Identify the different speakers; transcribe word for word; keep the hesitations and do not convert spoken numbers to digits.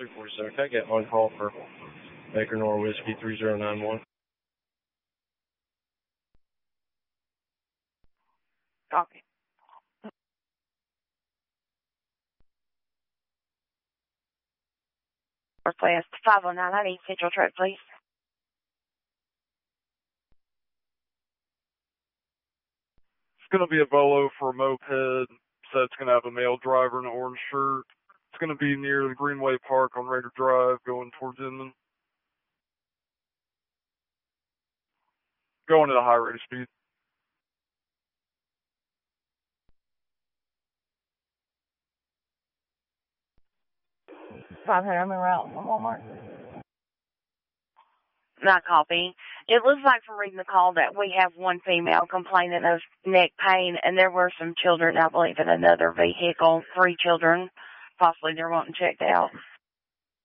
Speaker 1: three forty-seven. Can I get on call for Baker Nor Whiskey three zero nine one?
Speaker 2: Copy. Request five oh nine. I need Central Truck, please.
Speaker 3: It's going to be a Volo for a moped. So it's going to have a male driver in an orange shirt. It's going to be near the Greenway Park on Raider Drive going towards Inman. Going at a high rate of speed.
Speaker 2: five hundred, I'm en route from Walmart. Not copy. It looks like from reading the call that we have one female complaining of neck pain, and there were some children, I believe, in another vehicle, three children. Possibly they're wanting checked out.